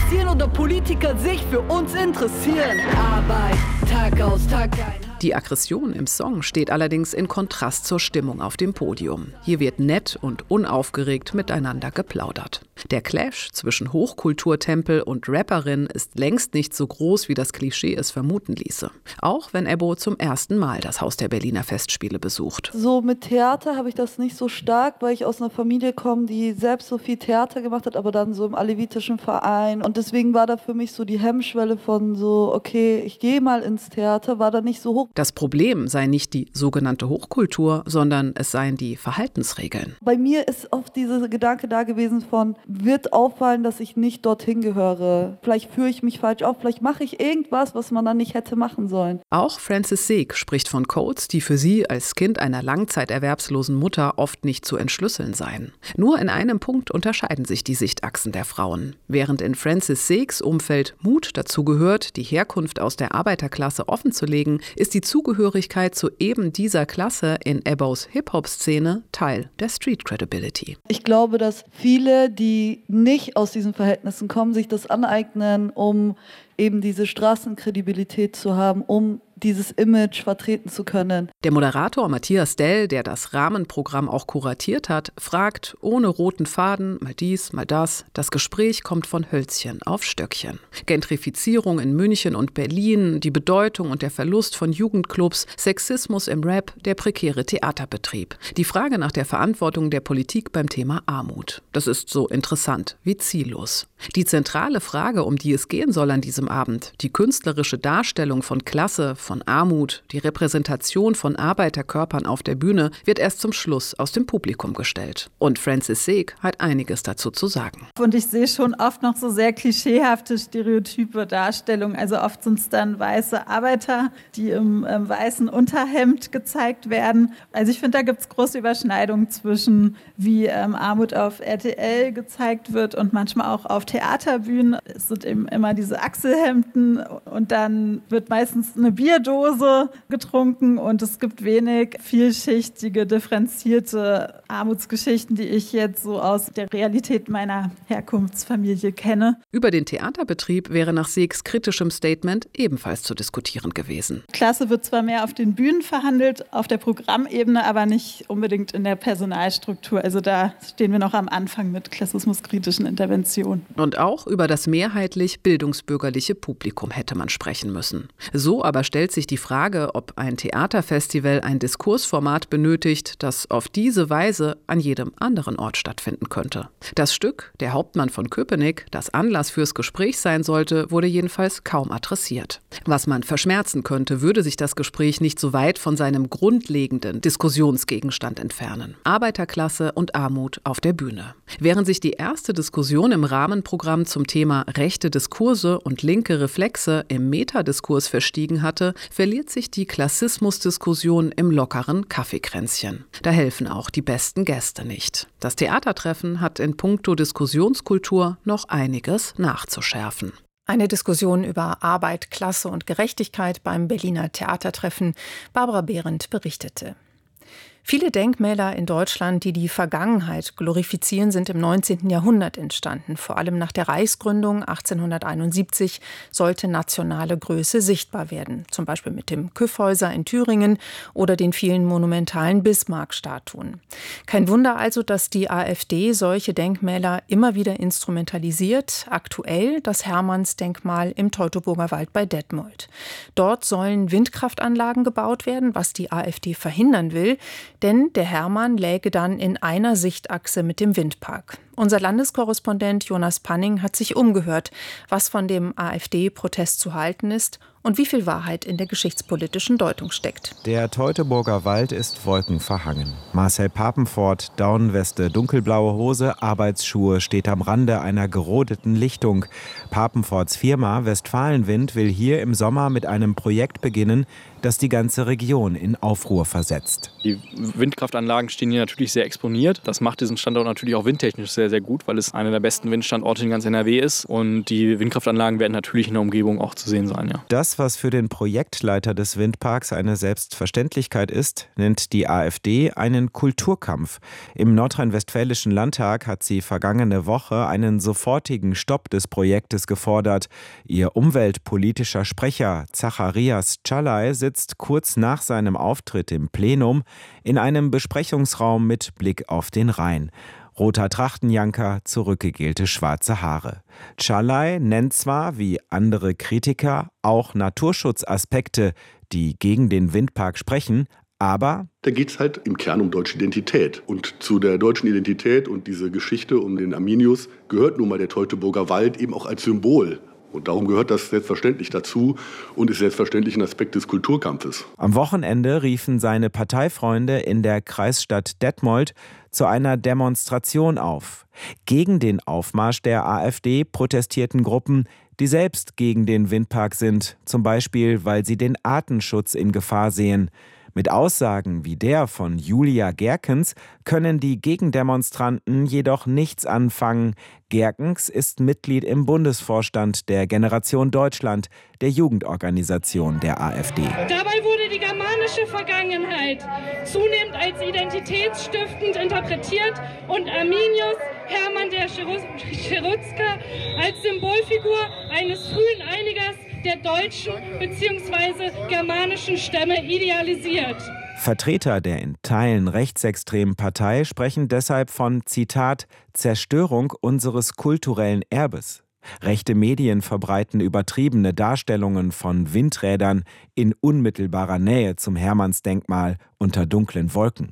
passieren oder Politiker sich für uns interessieren. Arbeit, Tag aus, Tag ein. Die Aggression im Song steht allerdings in Kontrast zur Stimmung auf dem Podium. Hier wird nett und unaufgeregt miteinander geplaudert. Der Clash zwischen Hochkulturtempel und Rapperin ist längst nicht so groß, wie das Klischee es vermuten ließe. Auch wenn Ebbo zum ersten Mal das Haus der Berliner Festspiele besucht. So mit Theater habe ich das nicht so stark, weil ich aus einer Familie komme, die selbst so viel Theater gemacht hat, aber dann so im alevitischen Verein. Und deswegen war da für mich so die Hemmschwelle von so, okay, ich gehe mal ins Theater, war da nicht so hoch. Das Problem sei nicht die sogenannte Hochkultur, sondern es seien die Verhaltensregeln. Bei mir ist oft dieser Gedanke da gewesen von, wird auffallen, dass ich nicht dorthin gehöre. Vielleicht führe ich mich falsch auf, vielleicht mache ich irgendwas, was man dann nicht hätte machen sollen. Auch Frances Seek spricht von Codes, die für sie als Kind einer langzeiterwerbslosen Mutter oft nicht zu entschlüsseln seien. Nur in einem Punkt unterscheiden sich die Sichtachsen der Frauen. Während in Frances Seeks Umfeld Mut dazu gehört, die Herkunft aus der Arbeiterklasse offenzulegen, ist die Zugehörigkeit zu eben dieser Klasse in Ebbos Hip-Hop-Szene Teil der Street Credibility. Ich glaube, dass viele, die nicht aus diesen Verhältnissen kommen, sich das aneignen, um eben diese Straßenkredibilität zu haben, um dieses Image vertreten zu können. Der Moderator Matthias Dell, der das Rahmenprogramm auch kuratiert hat, fragt ohne roten Faden, mal dies, mal das. Das Gespräch kommt von Hölzchen auf Stöckchen. Gentrifizierung in München und Berlin, die Bedeutung und der Verlust von Jugendclubs, Sexismus im Rap, der prekäre Theaterbetrieb. Die Frage nach der Verantwortung der Politik beim Thema Armut. Das ist so interessant wie ziellos. Die zentrale Frage, um die es gehen soll an diesem Abend, die künstlerische Darstellung von Klasse, von Armut, die Repräsentation von Arbeiterkörpern auf der Bühne, wird erst zum Schluss aus dem Publikum gestellt. Und Frances Seek hat einiges dazu zu sagen. Und ich sehe schon oft noch so sehr klischeehafte, stereotype Darstellungen. Also oft sind es dann weiße Arbeiter, die im weißen Unterhemd gezeigt werden. Also ich finde, da gibt es große Überschneidungen zwischen, wie Armut auf RTL gezeigt wird und manchmal auch auf Theaterbühnen. Es sind eben immer diese Achselhemden und dann wird meistens eine Bierdose getrunken und es gibt wenig vielschichtige, differenzierte Armutsgeschichten, die ich jetzt so aus der Realität meiner Herkunftsfamilie kenne. Über den Theaterbetrieb wäre nach Seeks kritischem Statement ebenfalls zu diskutieren gewesen. Klasse wird zwar mehr auf den Bühnen verhandelt, auf der Programmebene, aber nicht unbedingt in der Personalstruktur. Also da stehen wir noch am Anfang mit klassismuskritischen Interventionen. Und auch über das mehrheitlich bildungsbürgerliche Publikum hätte man sprechen müssen. So aber stellt sich die Frage, ob ein Theaterfestival ein Diskursformat benötigt, das auf diese Weise an jedem anderen Ort stattfinden könnte. Das Stück, Der Hauptmann von Köpenick, das Anlass fürs Gespräch sein sollte, wurde jedenfalls kaum adressiert. Was man verschmerzen könnte, würde sich das Gespräch nicht so weit von seinem grundlegenden Diskussionsgegenstand entfernen. Arbeiterklasse und Armut auf der Bühne. Während sich die erste Diskussion im Rahmenprogramm zum Thema rechte Diskurse und linke Reflexe im Metadiskurs verstiegen hatte, verliert sich die Klassismusdiskussion im lockeren Kaffeekränzchen. Da helfen auch die besten Gäste nicht. Das Theatertreffen hat in puncto Diskussionskultur noch einiges nachzuschärfen. Eine Diskussion über Arbeit, Klasse und Gerechtigkeit beim Berliner Theatertreffen. Barbara Behrendt berichtete. Viele Denkmäler in Deutschland, die die Vergangenheit glorifizieren, sind im 19. Jahrhundert entstanden. Vor allem nach der Reichsgründung 1871 sollte nationale Größe sichtbar werden. Zum Beispiel mit dem Kyffhäuser in Thüringen oder den vielen monumentalen Bismarck-Statuen. Kein Wunder also, dass die AfD solche Denkmäler immer wieder instrumentalisiert. Aktuell das Hermannsdenkmal im Teutoburger Wald bei Detmold. Dort sollen Windkraftanlagen gebaut werden, was die AfD verhindern will. Denn der Hermann läge dann in einer Sichtachse mit dem Windpark. Unser Landeskorrespondent Jonas Panning hat sich umgehört, was von dem AfD-Protest zu halten ist und wie viel Wahrheit in der geschichtspolitischen Deutung steckt. Der Teutoburger Wald ist wolkenverhangen. Marcel Papenfort, Daunenweste, dunkelblaue Hose, Arbeitsschuhe, steht am Rande einer gerodeten Lichtung. Papenforts Firma Westfalenwind will hier im Sommer mit einem Projekt beginnen, das die ganze Region in Aufruhr versetzt. Die Windkraftanlagen stehen hier natürlich sehr exponiert. Das macht diesen Standort natürlich auch windtechnisch sehr sehr, sehr gut, weil es einer der besten Windstandorte in ganz NRW ist. Und die Windkraftanlagen werden natürlich in der Umgebung auch zu sehen sein. Ja. Das, was für den Projektleiter des Windparks eine Selbstverständlichkeit ist, nennt die AfD einen Kulturkampf. Im nordrhein-westfälischen Landtag hat sie vergangene Woche einen sofortigen Stopp des Projektes gefordert. Ihr umweltpolitischer Sprecher Zacharias Czalay sitzt kurz nach seinem Auftritt im Plenum in einem Besprechungsraum mit Blick auf den Rhein. Roter Trachtenjanker, zurückgegelte schwarze Haare. Czalay nennt zwar, wie andere Kritiker, auch Naturschutzaspekte, die gegen den Windpark sprechen, aber da geht es halt im Kern um deutsche Identität. Und zu der deutschen Identität und diese Geschichte um den Arminius gehört nun mal der Teutoburger Wald eben auch als Symbol. Und darum gehört das selbstverständlich dazu und ist selbstverständlich ein Aspekt des Kulturkampfes. Am Wochenende riefen seine Parteifreunde in der Kreisstadt Detmold zu einer Demonstration auf. Gegen den Aufmarsch der AfD protestierten Gruppen, die selbst gegen den Windpark sind, zum Beispiel, weil sie den Artenschutz in Gefahr sehen. Mit Aussagen wie der von Julia Gerkens können die Gegendemonstranten jedoch nichts anfangen. Gerkens ist Mitglied im Bundesvorstand der Generation Deutschland, der Jugendorganisation der AfD. Dabei wurde die germanische Vergangenheit zunehmend als identitätsstiftend interpretiert und Arminius Hermann der Cherutzka als Symbolfigur eines frühen Einigers der deutschen bzw. germanischen Stämme idealisiert. Vertreter der in Teilen rechtsextremen Partei sprechen deshalb von, Zitat, Zerstörung unseres kulturellen Erbes. Rechte Medien verbreiten übertriebene Darstellungen von Windrädern in unmittelbarer Nähe zum Hermannsdenkmal unter dunklen Wolken.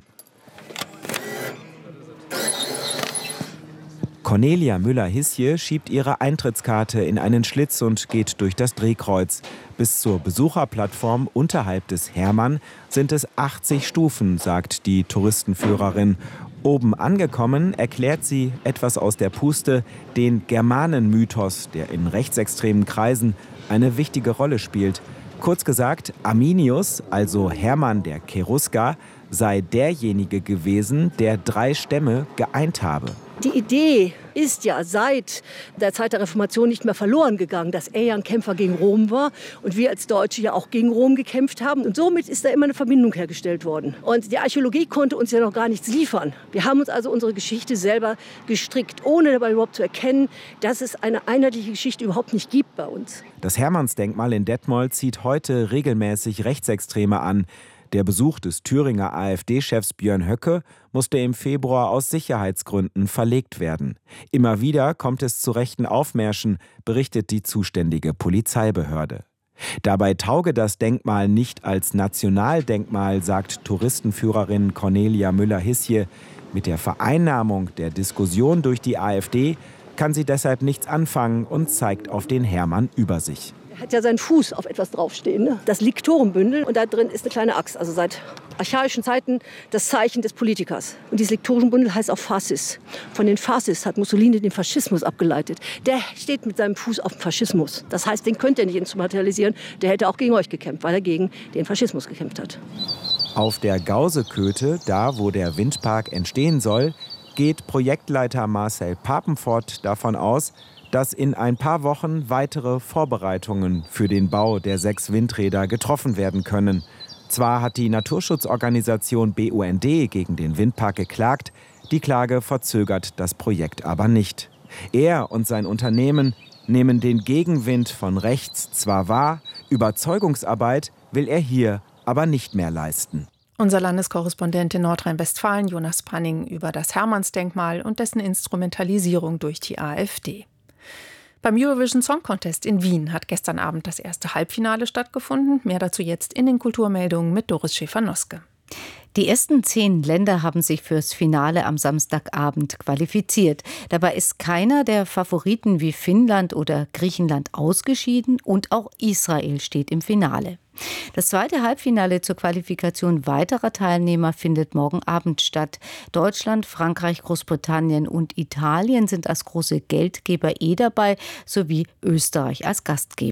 Cornelia Müller-Hissje schiebt ihre Eintrittskarte in einen Schlitz und geht durch das Drehkreuz. Bis zur Besucherplattform unterhalb des Hermann sind es 80 Stufen, sagt die Touristenführerin. Oben angekommen erklärt sie etwas aus der Puste, den Germanenmythos, der in rechtsextremen Kreisen eine wichtige Rolle spielt. Kurz gesagt, Arminius, also Hermann der Cherusker, sei derjenige gewesen, der 3 Stämme geeint habe. Die Idee ist ja seit der Zeit der Reformation nicht mehr verloren gegangen, dass er ja ein Kämpfer gegen Rom war und wir als Deutsche ja auch gegen Rom gekämpft haben. Und somit ist da immer eine Verbindung hergestellt worden. Und die Archäologie konnte uns ja noch gar nichts liefern. Wir haben uns also unsere Geschichte selber gestrickt, ohne dabei überhaupt zu erkennen, dass es eine einheitliche Geschichte überhaupt nicht gibt bei uns. Das Hermannsdenkmal in Detmold zieht heute regelmäßig Rechtsextreme an. Der Besuch des Thüringer AfD-Chefs Björn Höcke musste im Februar aus Sicherheitsgründen verlegt werden. Immer wieder kommt es zu rechten Aufmärschen, berichtet die zuständige Polizeibehörde. Dabei tauge das Denkmal nicht als Nationaldenkmal, sagt Touristenführerin Cornelia Müller-Hissje. Mit der Vereinnahmung der Diskussion durch die AfD kann sie deshalb nichts anfangen und zeigt auf den Hermann über sich. Er hat ja seinen Fuß auf etwas draufstehen, ne? Das Liktorenbündel, und da drin ist eine kleine Axt, also seit archaischen Zeiten das Zeichen des Politikers. Und dieses Liktorenbündel heißt auch Fascis. Von den Fascis hat Mussolini den Faschismus abgeleitet. Der steht mit seinem Fuß auf dem Faschismus. Das heißt, den könnt ihr nicht instrumentalisieren. Der hätte auch gegen euch gekämpft, weil er gegen den Faschismus gekämpft hat. Auf der Gauseköte, da wo der Windpark entstehen soll, geht Projektleiter Marcel Papenfort davon aus, dass in ein paar Wochen weitere Vorbereitungen für den Bau der 6 Windräder getroffen werden können. Zwar hat die Naturschutzorganisation BUND gegen den Windpark geklagt, die Klage verzögert das Projekt aber nicht. Er und sein Unternehmen nehmen den Gegenwind von rechts zwar wahr, Überzeugungsarbeit will er hier aber nicht mehr leisten. Unser Landeskorrespondent in Nordrhein-Westfalen, Jonas Panning, über das Hermannsdenkmal und dessen Instrumentalisierung durch die AfD. Beim Eurovision Song Contest in Wien hat gestern Abend das erste Halbfinale stattgefunden. Mehr dazu jetzt in den Kulturmeldungen mit Doris Schäfer-Noske. Die ersten 10 Länder haben sich fürs Finale am Samstagabend qualifiziert. Dabei ist keiner der Favoriten wie Finnland oder Griechenland ausgeschieden und auch Israel steht im Finale. Das zweite Halbfinale zur Qualifikation weiterer Teilnehmer findet morgen Abend statt. Deutschland, Frankreich, Großbritannien und Italien sind als große Geldgeber dabei, sowie Österreich als Gastgeber.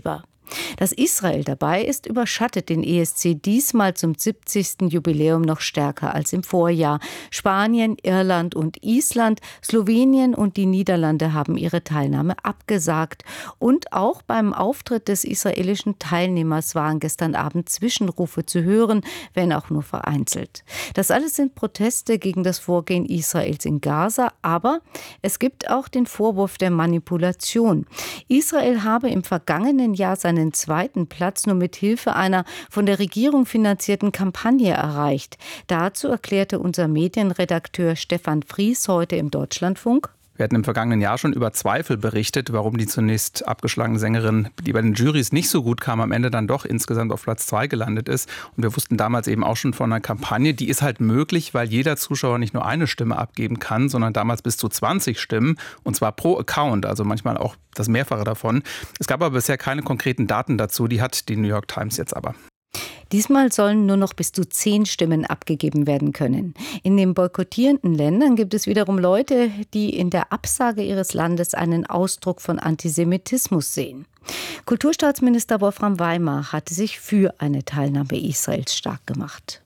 Dass Israel dabei ist, überschattet den ESC diesmal zum 70. Jubiläum noch stärker als im Vorjahr. Spanien, Irland und Island, Slowenien und die Niederlande haben ihre Teilnahme abgesagt. Und auch beim Auftritt des israelischen Teilnehmers waren gestern Abend Zwischenrufe zu hören, wenn auch nur vereinzelt. Das alles sind Proteste gegen das Vorgehen Israels in Gaza, aber es gibt auch den Vorwurf der Manipulation. Israel habe im vergangenen Jahr seinen zweiten Platz nur mit Hilfe einer von der Regierung finanzierten Kampagne erreicht. Dazu erklärte unser Medienredakteur Stefan Fries heute im Deutschlandfunk: Wir hatten im vergangenen Jahr schon über Zweifel berichtet, warum die zunächst abgeschlagene Sängerin, die bei den Jurys nicht so gut kam, am Ende dann doch insgesamt auf Platz 2 gelandet ist. Und wir wussten damals eben auch schon von einer Kampagne, die ist halt möglich, weil jeder Zuschauer nicht nur eine Stimme abgeben kann, sondern damals bis zu 20 Stimmen, und zwar pro Account, also manchmal auch das Mehrfache davon. Es gab aber bisher keine konkreten Daten dazu, die hat die New York Times jetzt aber. Diesmal sollen nur noch bis zu 10 Stimmen abgegeben werden können. In den boykottierenden Ländern gibt es wiederum Leute, die in der Absage ihres Landes einen Ausdruck von Antisemitismus sehen. Kulturstaatsminister Wolfram Weimar hatte sich für eine Teilnahme Israels stark gemacht.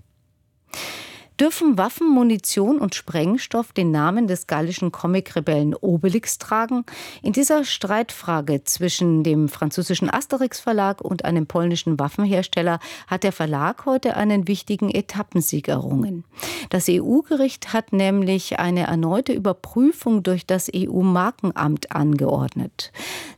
Dürfen Waffen, Munition und Sprengstoff den Namen des gallischen Comic-Rebellen Obelix tragen? In dieser Streitfrage zwischen dem französischen Asterix-Verlag und einem polnischen Waffenhersteller hat der Verlag heute einen wichtigen Etappensieg errungen. Das EU-Gericht hat nämlich eine erneute Überprüfung durch das EU-Markenamt angeordnet.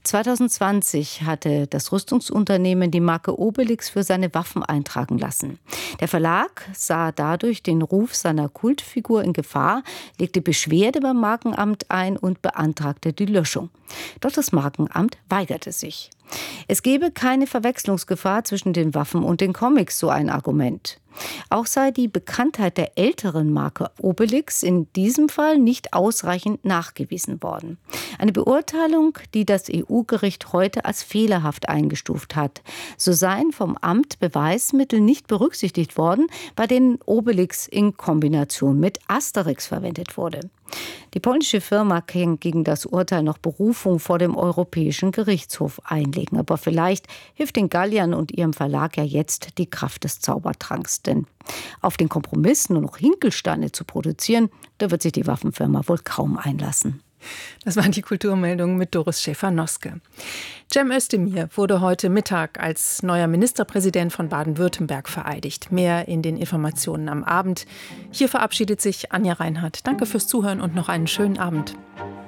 2020 hatte das Rüstungsunternehmen die Marke Obelix für seine Waffen eintragen lassen. Der Verlag sah dadurch den Ruf seiner Kultfigur in Gefahr, legte Beschwerde beim Markenamt ein und beantragte die Löschung. Doch das Markenamt weigerte sich. Es gebe keine Verwechslungsgefahr zwischen den Waffen und den Comics, so ein Argument. Auch sei die Bekanntheit der älteren Marke Obelix in diesem Fall nicht ausreichend nachgewiesen worden. Eine Beurteilung, die das EU-Gericht heute als fehlerhaft eingestuft hat. So seien vom Amt Beweismittel nicht berücksichtigt worden, bei denen Obelix in Kombination mit Asterix verwendet wurde. Die polnische Firma kann gegen das Urteil noch Berufung vor dem Europäischen Gerichtshof einlegen. Aber vielleicht hilft den Galliern und ihrem Verlag ja jetzt die Kraft des Zaubertranks. Denn auf den Kompromiss, nur noch Hinkelsteine zu produzieren, da wird sich die Waffenfirma wohl kaum einlassen. Das waren die Kulturmeldungen mit Doris Schäfer-Noske. Cem Özdemir wurde heute Mittag als neuer Ministerpräsident von Baden-Württemberg vereidigt. Mehr in den Informationen am Abend. Hier verabschiedet sich Anja Reinhardt. Danke fürs Zuhören und noch einen schönen Abend.